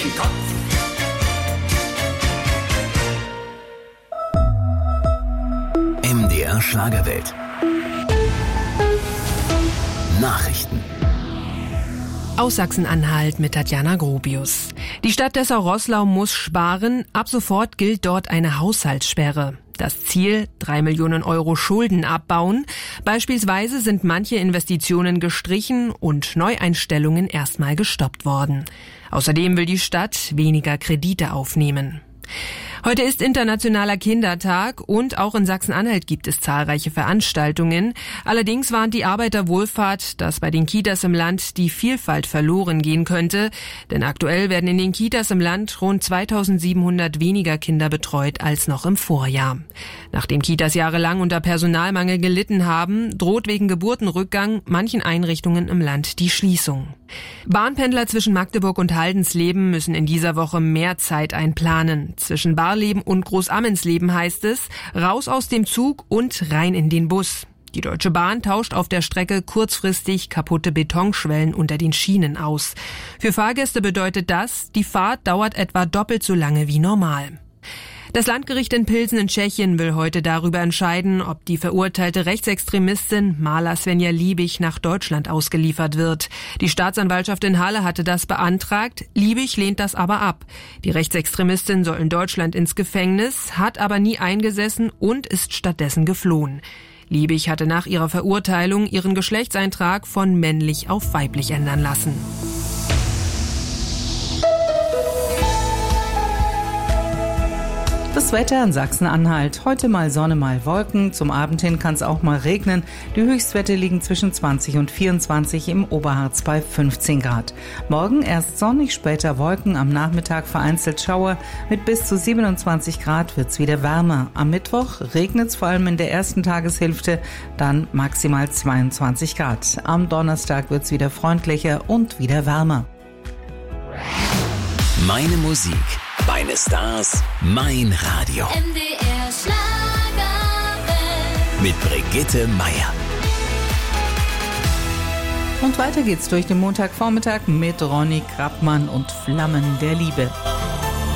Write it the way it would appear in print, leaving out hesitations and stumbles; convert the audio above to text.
den Kopf. MDR Schlagerwelt. Nachrichten. Aus Sachsen-Anhalt mit Tatjana Grobius. Die Stadt Dessau-Roßlau muss sparen. Ab sofort gilt dort eine Haushaltssperre. Das Ziel: 3 Millionen Euro Schulden abbauen. Beispielsweise sind manche Investitionen gestrichen und Neueinstellungen erstmal gestoppt worden. Außerdem will die Stadt weniger Kredite aufnehmen. Heute ist Internationaler Kindertag und auch in Sachsen-Anhalt gibt es zahlreiche Veranstaltungen. Allerdings warnt die Arbeiterwohlfahrt, dass bei den Kitas im Land die Vielfalt verloren gehen könnte. Denn aktuell werden in den Kitas im Land rund 2700 weniger Kinder betreut als noch im Vorjahr. Nachdem Kitas jahrelang unter Personalmangel gelitten haben, droht wegen Geburtenrückgang manchen Einrichtungen im Land die Schließung. Bahnpendler zwischen Magdeburg und Haldensleben müssen in dieser Woche mehr Zeit einplanen. Zwischen Barleben und Großammensleben heißt es: raus aus dem Zug und rein in den Bus. Die Deutsche Bahn tauscht auf der Strecke kurzfristig kaputte Betonschwellen unter den Schienen aus. Für Fahrgäste bedeutet das, die Fahrt dauert etwa doppelt so lange wie normal. Das Landgericht in Pilsen in Tschechien will heute darüber entscheiden, ob die verurteilte Rechtsextremistin Marla Svenja Liebig nach Deutschland ausgeliefert wird. Die Staatsanwaltschaft in Halle hatte das beantragt, Liebig lehnt das aber ab. Die Rechtsextremistin soll in Deutschland ins Gefängnis, hat aber nie eingesessen und ist stattdessen geflohen. Liebig hatte nach ihrer Verurteilung ihren Geschlechtseintrag von männlich auf weiblich ändern lassen. Das Wetter in Sachsen-Anhalt. Heute mal Sonne, mal Wolken. Zum Abend hin kann es auch mal regnen. Die Höchstwerte liegen zwischen 20 und 24, im Oberharz bei 15 Grad. Morgen erst sonnig, später Wolken, am Nachmittag vereinzelt Schauer. Mit bis zu 27 Grad wird's wieder wärmer. Am Mittwoch regnet's vor allem in der ersten Tageshälfte, dann maximal 22 Grad. Am Donnerstag wird's wieder freundlicher und wieder wärmer. Meine Musik, meine Stars, mein Radio. MDR Schlagerwelt. Mit Brigitte Meier. Und weiter geht's durch den Montagvormittag mit Ronny Krappmann und Flammen der Liebe.